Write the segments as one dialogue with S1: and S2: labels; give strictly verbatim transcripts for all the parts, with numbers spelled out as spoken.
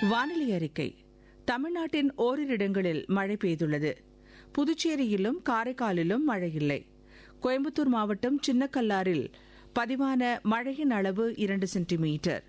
S1: வானிலை அறிக்கை. தமிழ்நாட்டின் ஓரிரு இடங்களில் மழை பெய்துள்ளது. புதுச்சேரியிலும் காரைக்காலிலும் மழை இல்லை. கோயம்புத்தூர் மாவட்டம் சின்னக்கல்லாரில் பதிவான மழையின் அளவு இரண்டு சென்டிமீட்டர்.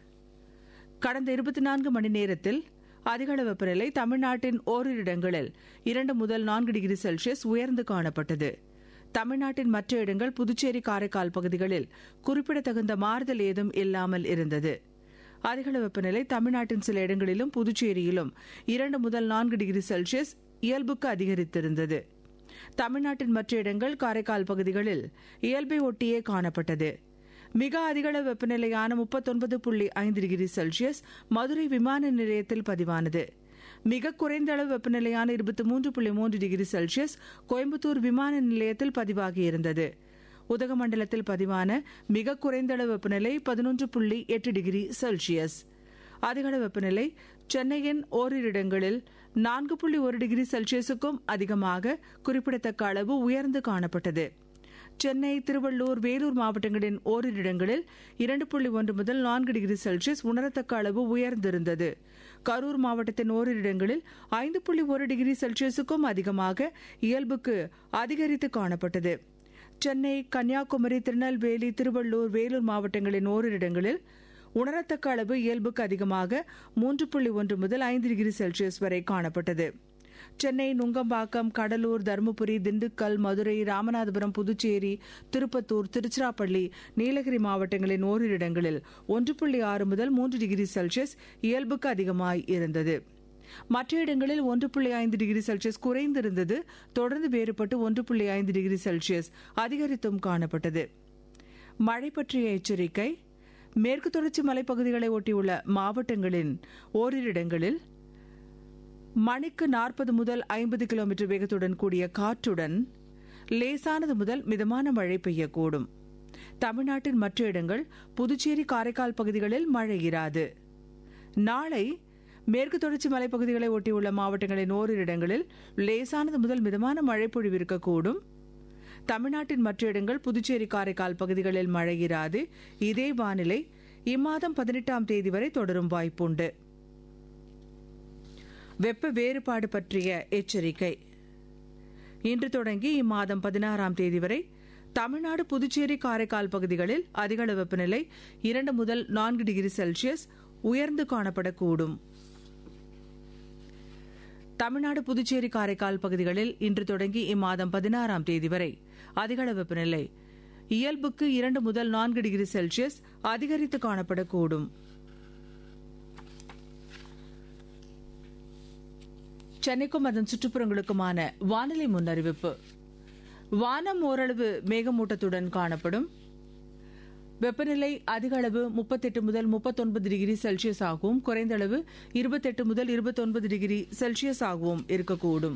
S1: கடந்த இருபத்தி நான்கு மணி நேரத்தில் அதிகளவு வெப்பநிலை தமிழ்நாட்டின் ஓரிரு இடங்களில் இரண்டு முதல் நான்கு டிகிரி செல்சியஸ் உயர்ந்து காணப்பட்டது. தமிழ்நாட்டின் மற்ற இடங்கள் புதுச்சேரி காரைக்கால் பகுதிகளில் குறிப்பிடத்தகுந்த மாறுதல் ஏதும் இல்லாமல் இருந்தது. அதிகளவு வெப்பநிலை தமிழ்நாட்டின் சில இடங்களிலும் புதுச்சேரியிலும் இரண்டு முதல் நான்கு டிகிரி செல்சியஸ் இயல்புக்கு அதிகரித்திருந்தது. தமிழ்நாட்டின் மற்ற இடங்கள் காரைக்கால் பகுதிகளில் இயல்பை ஒட்டியே காணப்பட்டது. மிக அதிகளவு வெப்பநிலையான முப்பத்தொன்பது புள்ளி ஐந்து டிகிரி செல்சியஸ் மதுரை விமான நிலையத்தில் பதிவானது. மிக குறைந்த அளவு வெப்பநிலையான இருபத்தி மூன்று புள்ளி மூன்று டிகிரி செல்சியஸ் கோயம்புத்தூர் விமான நிலையத்தில் பதிவாகியிருந்தது. உதகமண்டலத்தில் பதிவான மிக குறைந்த அளவு வெப்பநிலை பதினொன்று புள்ளி எட்டு டிகிரி செல்சியஸ். அதிகளவு வெப்பநிலை சென்னையின் ஓரிரு இடங்களில் நான்கு புள்ளி ஒரு டிகிரி செல்சியஸுக்கும் அதிகமாக குறிப்பிடத்தக்க அளவு உயர்ந்து காணப்பட்டது. சென்னை, திருவள்ளூர், வேலூர் மாவட்டங்களின் ஓரிரு இடங்களில் இரண்டு புள்ளி ஒன்று முதல் நான்கு டிகிரி செல்சியஸ் உணரத்தக்க அளவு உயர்ந்திருந்தது. கரூர் மாவட்டத்தின் ஓரிரு இடங்களில் ஐந்து புள்ளி ஒரு டிகிரி செல்சியஸுக்கும் அதிகமாக இயல்புக்கு அதிகரித்து காணப்பட்டது. சென்னை, கன்னியாகுமரி, திருநெல்வேலி, திருவள்ளூர், வேலூர் மாவட்டங்களின் ஓரிரு இடங்களில் உணரத்தக்க அளவு இயல்புக்கு அதிகமாக மூன்று புள்ளி ஒன்று முதல் ஐந்து டிகிரி செல்சியஸ் வரை காணப்பட்டது. சென்னை, நுங்கம்பாக்கம், கடலூர், தருமபுரி, திண்டுக்கல், மதுரை, ராமநாதபுரம், புதுச்சேரி, திருப்பத்தூர், திருச்சிராப்பள்ளி, நீலகிரி மாவட்டங்களின் ஓரிரு இடங்களில் ஒன்று புள்ளி ஆறு முதல் மூன்று டிகிரி செல்சியஸ் இயல்புக்கு அதிகமாய் இருந்தது. மற்ற இடங்களில் ஒன்று புள்ளி ஐந்து டிகிரி செல்சியஸ் குறைந்திருந்தது. தொடர்ந்து வேறுபட்டு ஒன்று புள்ளி ஐந்து டிகிரி செல்சியஸ் அதிகரித்தும் காணப்பட்டது. மழை பற்றிய எச்சரிக்கை. மேற்கு தொடர்ச்சி மலைப்பகுதிகளை ஒட்டியுள்ள மாவட்டங்களின் ஓரிரு இடங்களில் மணிக்கு நாற்பது முதல் ஐம்பது கிலோமீட்டர் வேகத்துடன் கூடிய காற்றுடன் லேசானது முதல் மிதமான மழை பெய்யக்கூடும். தமிழ்நாட்டின் மற்ற இடங்கள் புதுச்சேரி, காரைக்கால் பகுதிகளில் மழை இராது. நாளை மேற்கு தொடர்ச்சி மலைப்பகுதிகளை ஒட்டியுள்ள மாவட்டங்களின் ஓரிரு இடங்களில் லேசானது முதல் மிதமான மழை பொழிவு இருக்கக்கூடும். தமிழ்நாட்டின் மற்ற இடங்கள் புதுச்சேரி, காரைக்கால் பகுதிகளில் மழை இராது. இதே வானிலை இம்மாதம் பதினெட்டாம் தேதி வரை தொடரும் வாய்ப்புண்டு. வெப்ப வேறுபாடு பற்றிய எச்சரிக்கை. இன்று தொடங்கி இம்மாதம் பதினாறாம் தேதி வரை தமிழ்நாடு, புதுச்சேரி, காரைக்கால் பகுதிகளில் அதிகளவு வெப்பநிலை இரண்டு முதல் நான்கு டிகிரி செல்சியஸ் உயர்ந்து காணப்படக்கூடும். தமிழ்நாடு, புதுச்சேரி, காரைக்கால் பகுதிகளில் இன்று தொடங்கி இம்மாதம் பதினாறாம் தேதி வரை அதிகளவு வெப்பநிலை இயல்புக்கு இரண்டு முதல் நான்கு டிகிரி செல்சியஸ் அதிகரித்து காணப்படக்கூடும். சென்னைக்கும் அதன் சுற்றுப்புறங்களுக்குமான வானிலை முன்னறிவிப்பு. வானம் ஓரளவு மேகமூட்டத்துடன் காணப்படும். வெப்பநிலை அதிக அளவு முப்பத்தெட்டு முதல் முப்பத்தொன்பது டிகிரி செல்சியஸ் ஆகவும் குறைந்த அளவு இருபத்தெட்டு முதல் இருபத்தொன்பது டிகிரி செல்சியஸ் ஆகவும் இருக்கக்கூடும்.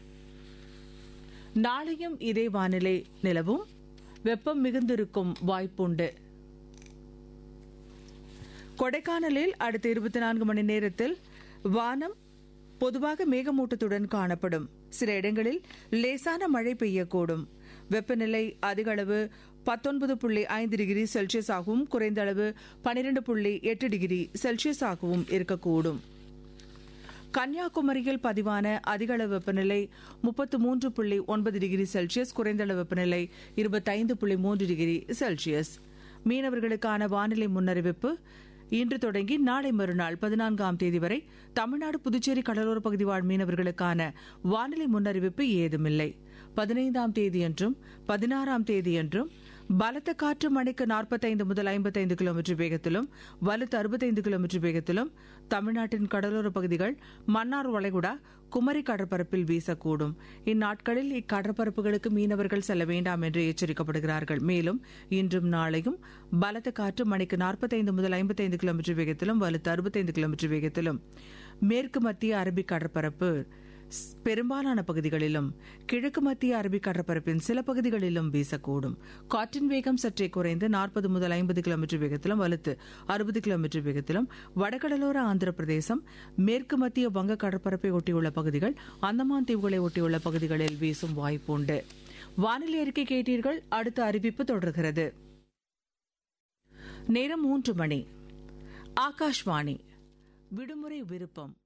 S1: நாளையும் இதே வானிலை நிலவும். வெப்பம் மிகுந்திருக்கும் வாய்ப்புண்டு. கொடைக்கானலில் அடுத்த இருபத்தி நான்கு மணி நேரத்தில் வானம் பொதுவாக மேகமூட்டத்துடன் காணப்படும். சில இடங்களில் லேசான மழை பெய்யக்கூடும். வெப்பநிலை அதிக அளவு பத்தொன்பது புள்ளி ஐந்து டிகிரி செல்சியஸ் ஆகவும் குறைந்த அளவு பனிரெண்டு புள்ளி எட்டு டிகிரி செல்சியஸ் ஆகவும் இருக்கக்கூடும். கன்னியாகுமரியில் பதிவான அதிக அளவு வெப்பநிலை முப்பத்து மூன்று புள்ளி ஒன்பது டிகிரி செல்சியஸ், குறைந்த அளவு வெப்பநிலை இருபத்தைந்து புள்ளி மூன்று டிகிரி செல்சியஸ். மீனவர்களுக்கான வானிலை முன்னறிவிப்பு. இன்று தொடங்கி நாளை மறுநாள் பதினான்காம் தேதி வரை தமிழ்நாடு, புதுச்சேரி கடலோர பகுதி வாழ் மீனவர்களுக்கான வானிலை முன்னறிவிப்பு ஏதுமில்லை. பதினைந்தாம் தேதியன்றும் பதினாறாம் தேதியன்றும் பலத்த காற்று மணிக்கு நாற்பத்தைந்து முதல் ஐம்பத்தைந்து கிலோமீட்டர் வேகத்திலும் வலுத்த அறுபத்தைந்து கிலோமீட்டர் வேகத்திலும் தமிழ்நாட்டின் கடலோர பகுதிகள், மன்னார் வளைகுடா, குமரி கடற்பரப்பில் வீசக்கூடும். இந்நாட்களில் இக்கடற்பரப்புகளுக்கு மீனவர்கள் செல்ல வேண்டாம் என்று எச்சரிக்கப்படுகிறார்கள். மேலும் இன்றும் நாளையும் பலத்த காற்று மணிக்கு நாற்பத்தைந்து முதல் ஐம்பத்தைந்து கிலோமீட்டர் வேகத்திலும் வலுத்த அறுபத்தைந்து கிலோமீட்டர் வேகத்திலும் மேற்கு மத்திய அரபிக் கடற்பரப்பு பெரும்பாலான பகுதிகளிலும் கிழக்கு மத்திய அரபிக் கடற்பரப்பின் சில பகுதிகளிலும் வீசக்கூடும். காற்றின் வேகம் சற்றே குறைந்து நாற்பது முதல் ஐம்பது கிலோமீட்டர் வேகத்திலும் வலுத்து அறுபது கிலோமீட்டர் வேகத்திலும் வடகடலோர ஆந்திர பிரதேசம், மேற்கு மத்திய வங்க கடற்பரப்பை ஒட்டியுள்ள பகுதிகள், அந்தமான் தீவுகளை ஒட்டியுள்ள பகுதிகளில் வீசும் வாய்ப்புண்டு. வானிலை அறிக்கை கேட்டீர்கள். அடுத்த அறிவிப்பு தொடர்கிறது. நேரம் மூன்று மணி. ஆகாஷ்வாணி விடுமுறை விருப்பம்.